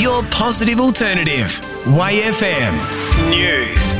your positive alternative. YFM News.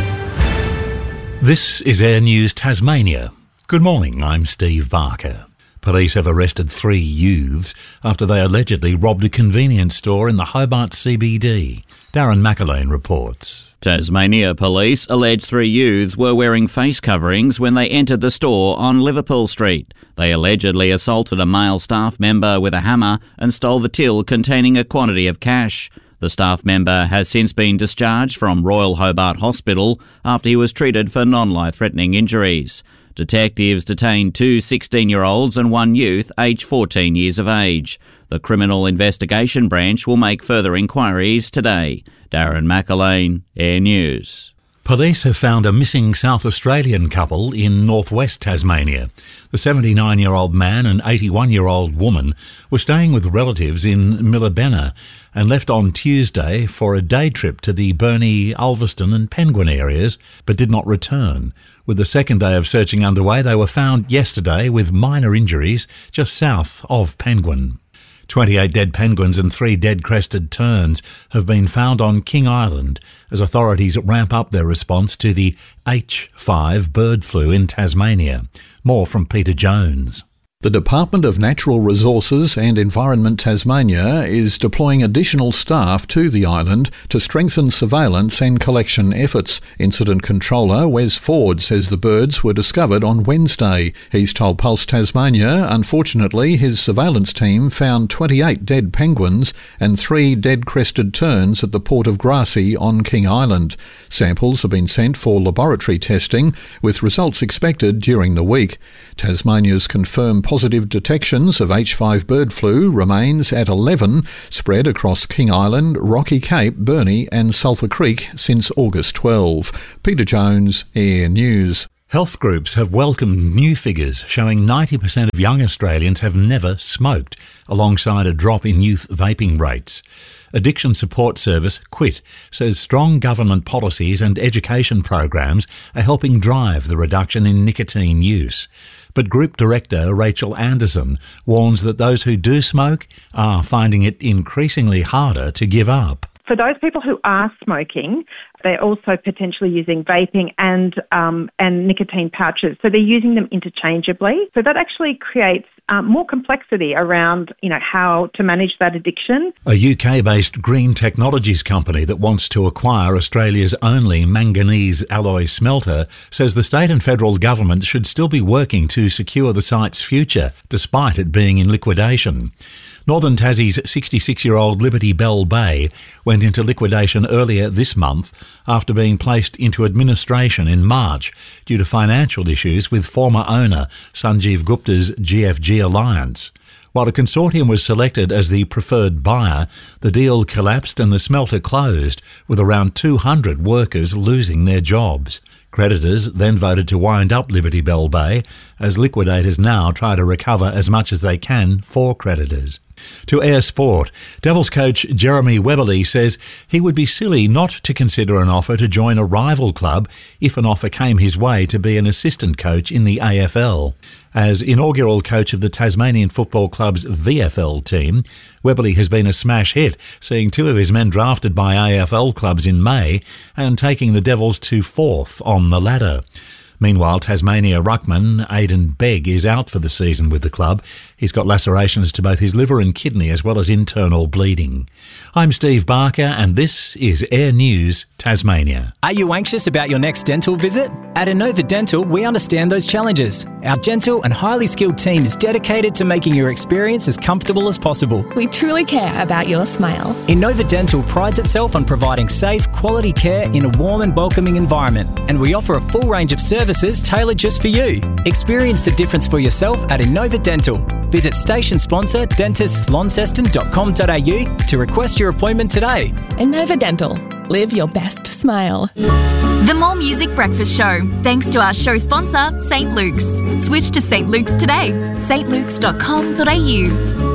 This is Air News Tasmania. Good morning, I'm Steve Barker. Police have arrested 3 youths after they allegedly robbed a convenience store in the Hobart CBD. Darren McAlane reports. Tasmania Police allege 3 youths were wearing face coverings when they entered the store on Liverpool Street. They allegedly assaulted a male staff member with a hammer and stole the till containing a quantity of cash. The staff member has since been discharged from Royal Hobart Hospital after he was treated for non-life-threatening injuries. Detectives detained 2 16-year-olds and 1 youth aged 14 years of age. The Criminal Investigation Branch will make further inquiries today. Darren McAlane, Air News. Police have found a missing South Australian couple in northwest Tasmania. The 79-year-old man and 81-year-old woman were staying with relatives in Millabena and left on Tuesday for a day trip to the Burnie, Ulverston and Penguin areas, but did not return. With the second day of searching underway, they were found yesterday with minor injuries just south of Penguin. 28 dead penguins and 3 dead crested terns have been found on King Island as authorities ramp up their response to the H5 bird flu in Tasmania. More from Peter Jones. The Department of Natural Resources and Environment Tasmania is deploying additional staff to the island to strengthen surveillance and collection efforts. Incident Controller Wes Ford says the birds were discovered on Wednesday. He's told Pulse Tasmania, unfortunately, his surveillance team found 28 dead penguins and 3 dead crested terns at the port of Grassy on King Island. Samples have been sent for laboratory testing, with results expected during the week. Tasmania's confirmed positive detections of H5 bird flu remains at 11, spread across King Island, Rocky Cape, Burnie and Sulphur Creek since August 12. Peter Jones, Air News. Health groups have welcomed new figures showing 90% of young Australians have never smoked, alongside a drop in youth vaping rates. Addiction support service QUIT says strong government policies and education programs are helping drive the reduction in nicotine use. But Group Director Rachel Anderson warns that those who do smoke are finding it increasingly harder to give up. For those people who are smoking, they're also potentially using vaping and nicotine pouches. So they're using them interchangeably. So that actually creates more complexity around, how to manage that addiction. A UK-based green technologies company that wants to acquire Australia's only manganese alloy smelter says the state and federal government should still be working to secure the site's future, despite it being in liquidation. Northern Tassie's 66-year-old Liberty Bell Bay went into liquidation earlier this month after being placed into administration in March due to financial issues with former owner Sanjeev Gupta's GFG Alliance. While a consortium was selected as the preferred buyer, the deal collapsed and the smelter closed, with around 200 workers losing their jobs. Creditors then voted to wind up Liberty Bell Bay, as liquidators now try to recover as much as they can for creditors. To Air Sport, Devils coach Jeremy Weberly says he would be silly not to consider an offer to join a rival club if an offer came his way to be an assistant coach in the AFL. As inaugural coach of the Tasmanian Football Club's VFL team, Weberly has been a smash hit, seeing 2 of his men drafted by AFL clubs in May and taking the Devils to 4th on the ladder. Meanwhile, Tasmania ruckman Aidan Begg is out for the season with the club. He's got lacerations to both his liver and kidney, as well as internal bleeding. I'm Steve Barker, and this is Air News Tasmania. Are you anxious about your next dental visit? At Inova Dental, we understand those challenges. Our gentle and highly skilled team is dedicated to making your experience as comfortable as possible. We truly care about your smile. Inova Dental prides itself on providing safe, quality care in a warm and welcoming environment, and we offer a full range of services tailored just for you. Experience the difference for yourself at Inova Dental. Visit station sponsor dentistlaunceston.com.au to request your appointment today. Inova Dental. Live your best smile. The More Music Breakfast Show, thanks to our show sponsor, St. Luke's. Switch to St. Luke's today. stlukes.com.au.